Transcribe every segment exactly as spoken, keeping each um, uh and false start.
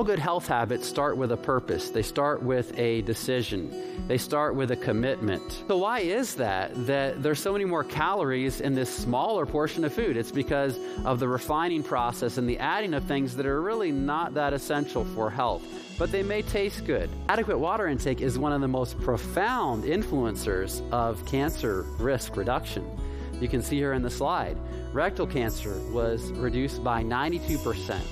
all good health habits start with a purpose. They start with a decision. They start with a commitment. So why is that? That there's so many more calories in this smaller portion of food? It's because of the refining process and the adding of things that are really not that essential for health, but they may taste good. Adequate water intake is one of the most profound influencers of cancer risk reduction. You can see here in the slide, rectal cancer was reduced by ninety-two percent.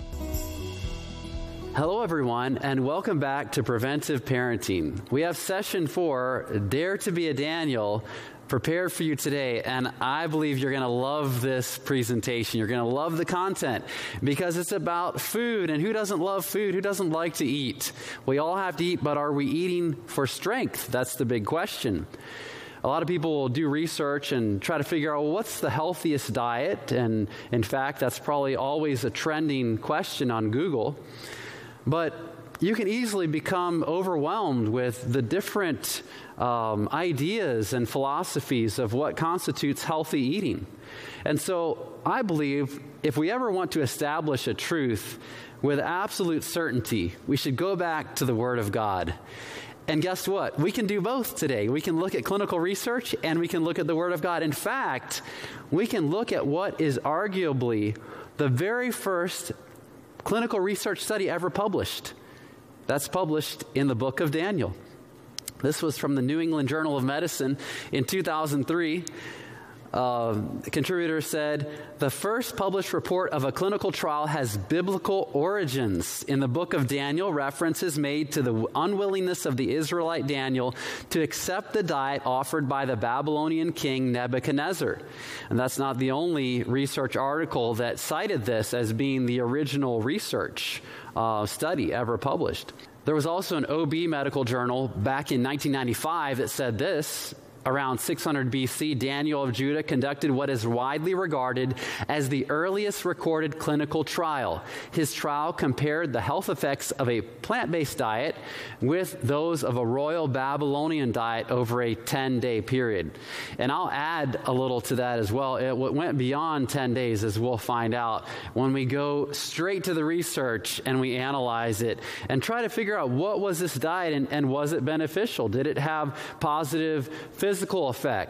Hello, everyone, and welcome back to Preventive Parenting. We have session four, Dare to be a Daniel, prepared for you today, and I believe you're going to love this presentation. You're going to love the content because it's about food, and who doesn't love food? Who doesn't like to eat? We all have to eat, but are we eating for strength? That's the big question. A lot of people will do research and try to figure out, well, what's the healthiest diet? And in fact, that's probably always a trending question on Google. But you can easily become overwhelmed with the different um, ideas and philosophies of what constitutes healthy eating. And so I believe if we ever want to establish a truth with absolute certainty, we should go back to the Word of God. And guess what? We can do both today. We can look at clinical research and we can look at the Word of God. In fact, we can look at what is arguably the very first clinical research study ever published. That's published in the book of Daniel. This was from the New England Journal of Medicine in two thousand three. Uh, the contributor said, the first published report of a clinical trial has biblical origins. In the book of Daniel, reference is made to the unwillingness of the Israelite Daniel to accept the diet offered by the Babylonian king Nebuchadnezzar. And that's not the only research article that cited this as being the original research uh, study ever published. There was also an O B medical journal back in nineteen ninety-five that said this. Around six hundred B C, Daniel of Judah conducted what is widely regarded as the earliest recorded clinical trial. His trial compared the health effects of a plant-based diet with those of a royal Babylonian diet over a ten-day period. And I'll add a little to that as well. It went beyond ten days, as we'll find out when we go straight to the research and we analyze it and try to figure out what was this diet and, and was it beneficial? Did it have positive physical physical effects?